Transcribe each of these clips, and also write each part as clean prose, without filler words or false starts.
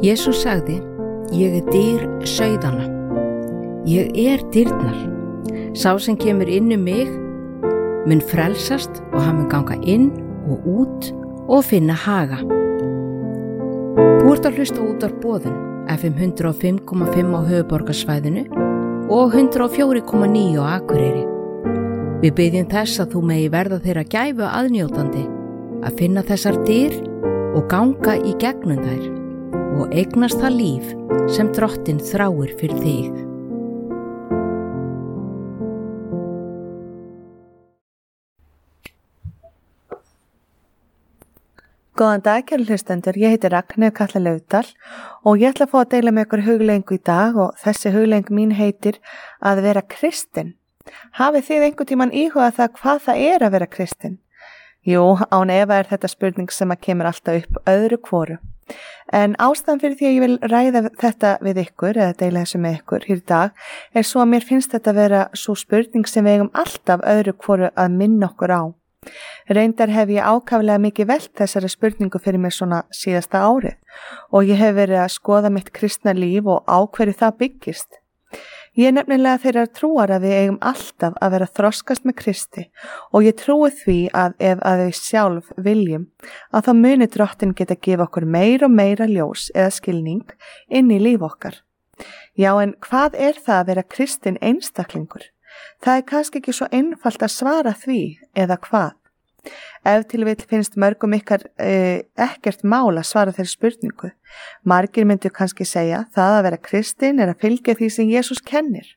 Jesús sagði, ég dyr sauðanna. Ég dyrnar. Sá sem kemur inn mig mun frelsast og hann mun ganga inn og út og finna haga. Þú ert að hlusta út á boðun FM 105,5 á höfuðborgarsvæðinu og 104,9 á Akureyri. Við biðjum þess að þú megi verða þeirra gæfu aðnjótandi að finna þessar dyr og ganga í gegnum þær og eignast það líf sem Drottinn þráir fyrir þig. Góðan dag, kæru hlustendur, ég heiti Ragnheiður Katla Laufdal og ég ætla að fá að deila með ykkur hugleiðingu í dag og þessi hugleiðing mín heitir að vera kristinn. Hafið þið einhvern tímann íhugað það hvað það er að vera kristinn? Jú, án efa er þetta spurning sem að kemur alltaf upp öðru hvoru. En ástæðan fyrir því að ég vil ræða þetta við ykkur eða deila þessu með ykkur hér í dag er svo að mér finnst þetta vera svo spurning sem við eigum alltaf öðru hvoru að minna okkur á. Reyndar hef ég ákaflega mikið velt þessari spurningu fyrir mér svona síðasta árið og ég hef verið að skoða mitt kristna líf og á hverju það byggist. Ég er nefnilega þeirrar trúar að við eigum alltaf að vera þroskast með Kristi og ég trúi því að ef að við sjálf viljum að þá muni Drottinn geta gefa okkur meira og meira ljós eða skilning inn í líf okkar. Já, en hvað er það að vera kristinn einstaklingur? Það er kannski ekki svo einfalt að svara því eða hvað. Ef til vill finnst mörgum ykkar ekkert mál að svara þeirri spurningu. Margir myndu kannski segja það að vera kristinn er að fylgja því sem Jesús kennir.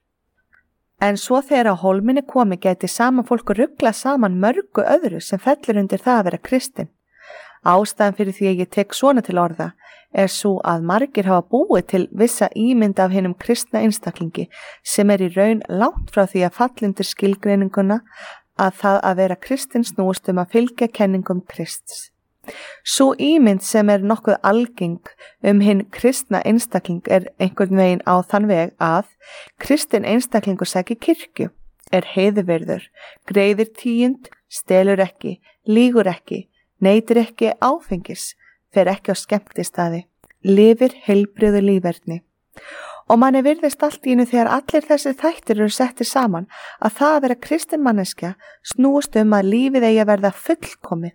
En svo þegar á hólminni komi gæti sama fólk rugla saman mörgu öðru sem fellur undir það að vera kristinn. Ástæðan fyrir því að ég tek svona til orða er svo að margir hafa búið til vissa ímynd af hinum kristna einstaklingi sem er í raun langt frá því að falla undir skilgreininguna að það að vera kristinn snúist að fylgja kenningum Krists. Sú ímynd sem er nokkuð algeng hinn kristna einstakling er einhvern veginn á þann veg að kristinn einstaklingur sækir kirkju, er heiðvirður, greiðir tíund, stelur ekki, lýgur ekki, neytir ekki áfengis, fer ekki á skemmtistaði, lifir heilbrigðu líferni. Og manni virðist allt í einu þegar allir þessi þættir eru settir saman að það að vera kristinn manneskja snúist að lífið eigi að verða fullkomið.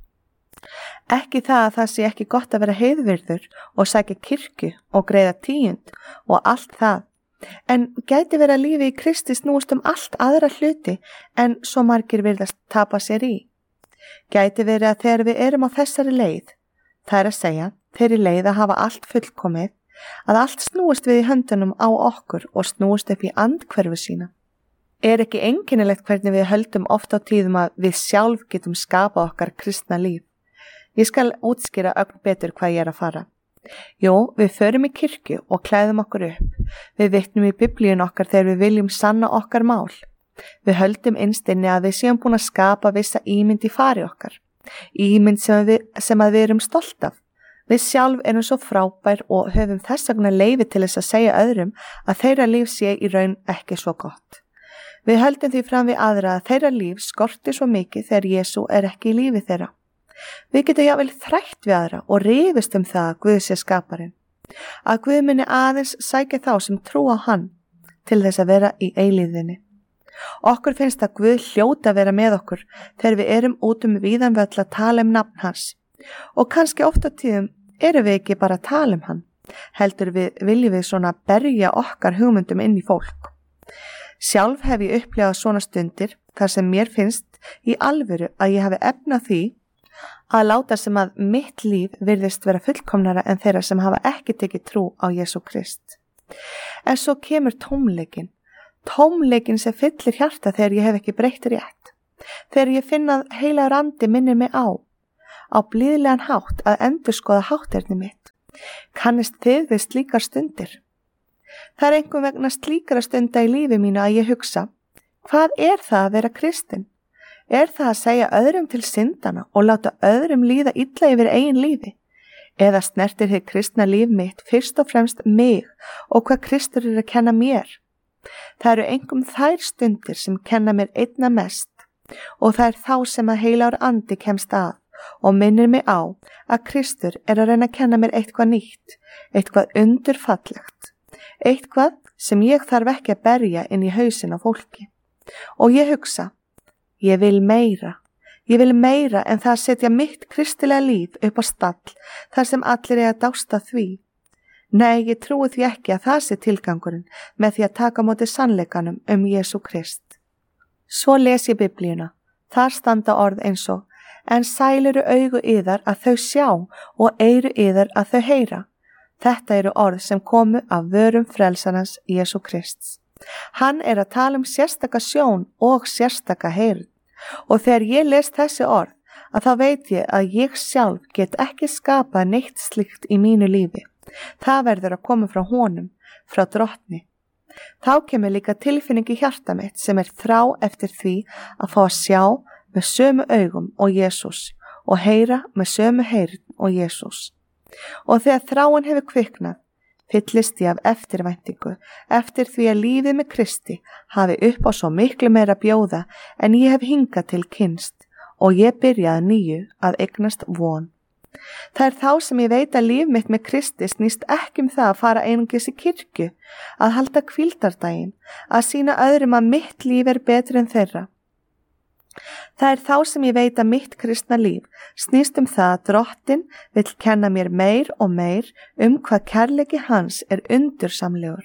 Ekki það að það sé ekki gott að vera heiðvirður og sækja kirkju og greiða tíund og allt það. En gæti vera lífið í Kristi snúist allt aðra hluti en svo margir virðast tapa sér í. Gæti verið að þegar við erum á þessari leið, það er að segja, þeirri leið að hafa allt fullkomið, að allt snúist við í höndunum á okkur og snúist upp í andhverfu sína. Er ekki einkennilegt hvernig við höldum oft á tíðum að við sjálf getum skapað okkar kristna líf? Ég skal útskýra ögn betur hvað ég er að fara. Jú, við förum í kirkju og klæðum okkur upp. Við vitnum í biblíun okkar þegar við viljum sanna okkar mál. Við höldum innst inni að við séum búin að skapa vissa ímynd í fari okkar. Ímynd sem að við erum stolt af. Við sjálf erum svo frábær og höfum þess vegna leyfi til þess að segja öðrum að þeirra líf sé í raun ekki svo gott. Við höldum því fram við aðra að þeirra líf skorti svo mikið þegar Jesú er ekki í lífi þeirra. Við getum jafnvel þrætt við aðra og rifist það að Guð sé skaparinn. Að Guð muni aðeins sækja þá sem trú á hann til þess að vera í eilífðinni. Okkur finnst að Guð hljóta að vera með okkur þegar við erum út víðan völl að tala nafn hans. Og kannski oft á tíðum erum við ekki bara að tala hann, heldur viljum við svona berja okkar hugmyndum inn í fólk. Sjálf hef ég upplifað svona stundir þar sem mér finnst í alvöru að ég hafi efnað því að láta sem að mitt líf virðist vera fullkomnara en þeirra sem hafa ekki tekið trú á Jesú Krist. En svo kemur tómleikin sem fyllir hjarta þegar ég hef ekki breytt rétt, þegar ég finn að heilagur andi minnir mig á blíðlegan hátt að endurskoða hátterni mitt. Kannist þið við slíkar stundir? Það er einhver vegna slíkara stunda í lífi mínu að ég hugsa, hvað er það að vera kristinn? Er það að segja öðrum til syndana og láta öðrum líða illa yfir eigin lífi? Eða snertir þið kristna líf mitt fyrst og fremst mig og hvað Kristur er að kenna mér? Það eru einkum þær stundir sem kenna mér einna mest og það er þá sem að heilagur andi kemst að og minnir mig á að Kristur að reyna að kenna mér eitthvað nýtt, eitthvað undurfallegt, eitthvað sem ég þarf ekki að berja inn í hausinn á fólki. Og ég hugsa, ég vil meira en það að setja mitt kristilega líf upp á stall þar sem allir að dásta því. Nei, ég trúi því ekki að það sé tilgangurinn með því að taka á móti sannleikanum Jesú Krist. Svo les ég Biblíuna. Þar standa orð eins og, en sæl eru augu yðar að þau sjá og eyru yðar að þau heyra. Þetta eru orð sem komu af vörum frelsarans Jesú Krists. Hann að tala sérstaka sjón og sérstaka heyrn. Og þegar ég les þessi orð, að þá veit ég að ég sjálf get ekki skapað neitt slíkt í mínu lífi. Það verður að koma frá honum, frá drottni. Þá kemur líka tilfinning í hjarta mitt sem þrá eftir því að fá að sjá með sömu augum og Jesús og heyra með sömu heyrn og Jesús. Og þegar þráin hefur kviknað, fyllist ég af eftirvæntingu eftir því að lífið með Kristi hafi upp á svo miklu meira bjóða en ég hef hingað til kynnst og ég byrjaði nýju að eignast von. Það þá sem ég veit að líf mitt með Kristi snýst ekki það að fara einungis í kirkju, að halda hvíldardaginn, að sýna öðrum að mitt líf betur en þeirra. Það þá sem ég veit að mitt kristna líf snýst það að Drottinn vill kenna mér meir og meir hvað kærleiki hans undursamlegur.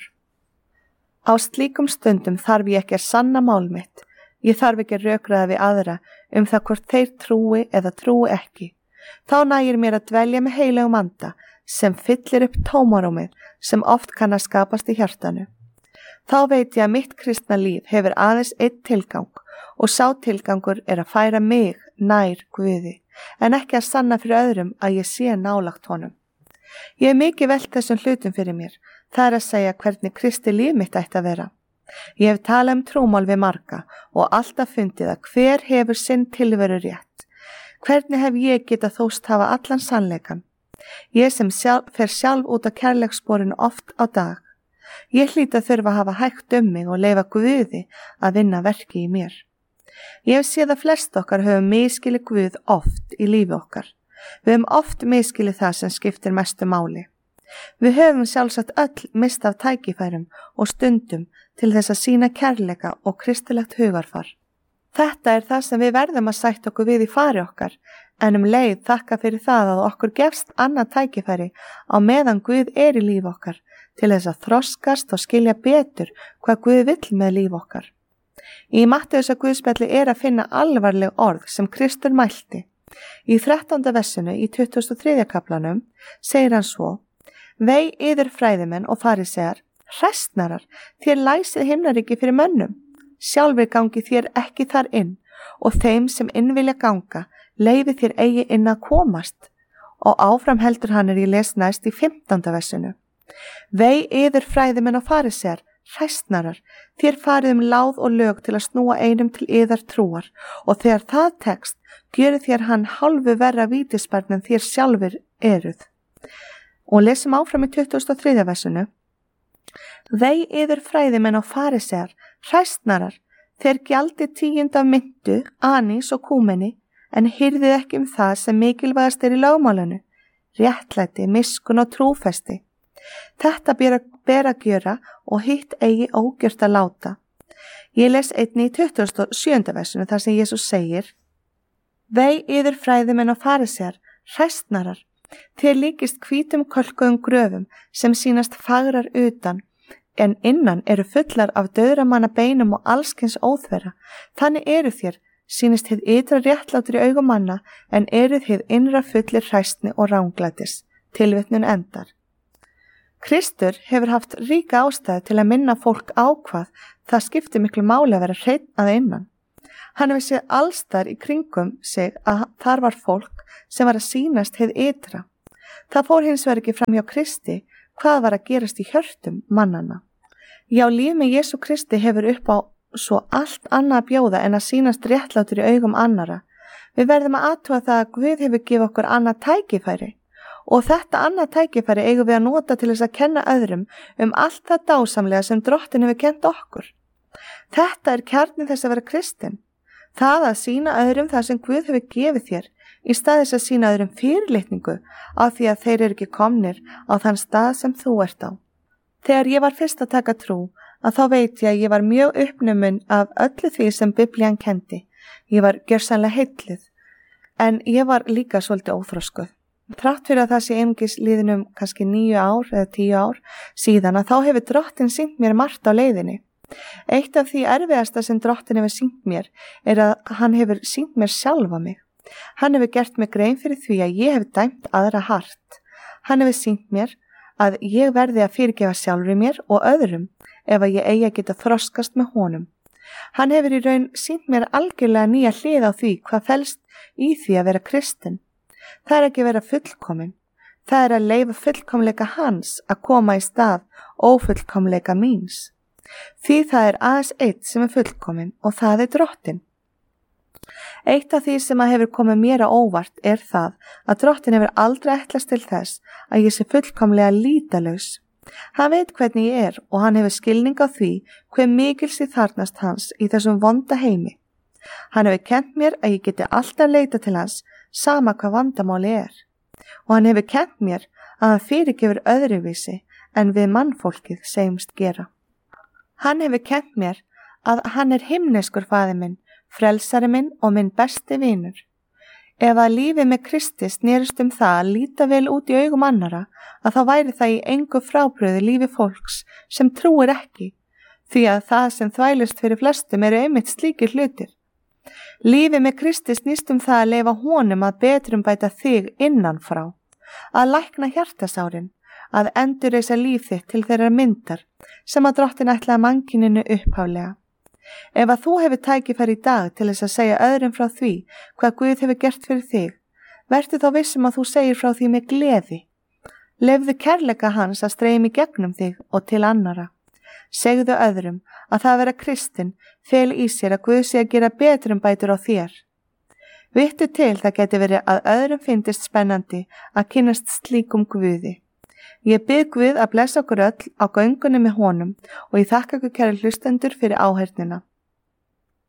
Á slíkum stundum þarf ég ekki að sanna mál mitt. Ég þarf ekki að rökraða við aðra það hvort þeir trúi eða trúi ekki. Þá nægir mér að dvelja með heilögum anda sem fyllir upp tómarúmið sem oft kann að skapast í hjartanu. Þá veit ég að mitt kristna líf hefur aðeins einn tilgang og sá tilgangur að færa mig nær Guði, en ekki að sanna fyrir öðrum að ég sé nálagt honum. Ég hef mikið velt þessum hlutum fyrir mér, það að segja hvernig Kristi líf mitt ætti að vera. Ég hef talað trúmál við marga og alltaf fundið að hver hefur sinn tilveru rétt. Hvernig hef ég getað þóst hafa allan sannleikan? Ég sem fer sjálf út á kærleikssporinu oft á dag. Ég hlýt að þurfa að hafa hægt mig og leyfa Guði að vinna verki í mér. Ég hef séð að flest okkar höfum misskilið Guð oft í lífi okkar. Við höfum oft misskilið það sem skiptir mestu máli. Við höfum sjálfsagt öll mist af tækifærum og stundum til þess að sýna kærleika og kristilegt hugarfar. Þetta það sem við verðum að sætta okkur við í fari okkar, en leið þakka fyrir það að okkur gefst annað tækifæri á meðan Guð í líf okkar til þess að þroskast og skilja betur hvað Guð vill með líf okkar. Í Matteusar Guðspjalli að finna alvarleg orð sem Kristur mælti. Í 13. versinu í 23. kaflanum segir hann svo: Vei yður fræðimenn og farisear, hræstnarar, þér læsið himnaríki fyrir mönnum. Sjálfur gangi þér ekki þar inn og þeim sem inn vilja ganga leyfi þér eigi inn að komast. Og áfram heldur hann ég les næst í 15. versinu. Vei yður fræðimenn og farisear, hræstnarar, þér farið láð og lög til að snúa einum til yðar trúar og þegar það tekst, gjöru þér hann hálfu verra vítisbarn en þér sjálfur eruð. Og lesum áfram í 23. versinu. Vei yður fræðimenn og farisear, hræstnarar, þeir gjaldi 10 af myntu, anís og kúmeni, en hirðið ekki það sem mikilvægast í lögmálinu, réttlæti, miskun og trúfesti. Þetta ber að gjöra og hitt eigi ógjört að láta. Ég les einnig í 27. versinu þar sem Jesús segir: Vei yður fræðimenn og farisear, hræstnarar, þér líkist hvítum kölkuðum gröfum sem sýnast fagrar utan, en innan eru fullar af dauðramanna beinum og allskins óþverra. Þannig eru þér, sýnist hið ytra réttlátur í augum manna, en eruð hið innra fullir hræstni og ránglætis. Tilvitnun endar. Kristur hefur haft ríka ástæðu til að minna fólk á hvað það skiptir miklu máli að vera hreinn að innan. Hann hefur séð allstar í kringum sig að þar var fólk sem var að sýnast hið ytra. Það fór hins vegar ekki fram hjá Kristi hvað var að gerast í hjörtum mannanna. Já, líf með Jesú Kristi hefur upp á svo allt annað að bjóða en að sýnast réttlátur í augum annara. Við verðum að athuga það að Guð hefur gefið okkur annað tækifæri og þetta annað tækifæri eigum við að nota til þess að kenna öðrum allt það dásamlega sem Drottinn hefur kennt okkur. Þetta kjarninn þess að vera kristinn. Það að sýna öðrum það sem Guð hefur gefið þér í stað þess að sýna öðrum fyrirlitningu á því að þeir eru ekki komnir á þann stað sem þú ert á. Þegar ég var fyrst að taka trú, að þá veit ég að ég var mjög uppnumin af öllu því sem Biblían kendi. Ég var gjörsamlega heilluð, en ég var líka svolítið óþroskuð. Þrátt fyrir að það sé einungis liðnum kannski 9 ár eða 10 ár síðan að þá hefur Drottinn sýnt mér margt á leiðinni. Eitt af því erfiðasta sem Drottinn hefur sýnt mér er að hann hefur sýnt mér sjálfa mig. Hann hefur gert mig grein fyrir því að ég hef dæmt aðra hart. Hann hefur sýnt mér að ég verði að fyrirgefa sjálfri mér og öðrum ef að ég eigi að geta þroskast með honum. Hann hefur í raun sýnt mér algjörlega nýja hlið á því hvað felst í því að vera kristinn. Það er ekki að vera fullkomin. Það er að leyfa fullkomleika hans að koma í stað ófullkomleika míns. Því það er aðeins eitt sem er fullkomin og það er Drottinn. Eitt af því sem að hefur komið mér á óvart er það að Drottinn hefur aldrei ætlast til þess að ég sé fullkomlega lýtalaus. Hann veit hvernig ég er og hann hefur skilning á því hve mikils ég þarfnast hans í þessum vonda heimi. Hann hefur kennt mér að ég geti alltaf leita til hans sama hvað vandamáli er. Og hann hefur kennt mér að hann fyrirgefur öðruvísi en við mannfólkið segjumst gera. Hann hefur kennt mér að hann er himneskur faðir minn, frelsari minn og minn besti vinur. Ef að lífið með Kristi snerist það að líta vel út í augum annara, að þá væri það í engu frábrugði lífi fólks sem trúir ekki, því að það sem þvælist fyrir flestum eru einmitt slíkir hlutir. Lífið með Kristi snýst það að leyfa honum að betrumbæta þig innanfrá, að lækna hjartasárin, að endurreisa líf þitt til þeirra myndar sem að Drottinn ætlaði mannkyninu upphaflega. Ef að þú hefur tækifæri í dag til þess að segja öðrum frá því hvað Guð hefur gert fyrir þig, vertu þá vissum að þú segir frá því með gleði. Leyfðu kærleika hans að streyma í gegnum þig og til annara. Segðu öðrum að það að vera kristinn feli í sér að Guð sé að gera betrumbætur á þér. Vittu til það geti verið að öðrum finnist spennandi að kynnast slíkum Guði. Ég bið Guð að blessa okkur öll á göngunni með honum og ég þakka ykkur kæru hlustendur fyrir áheyrnina.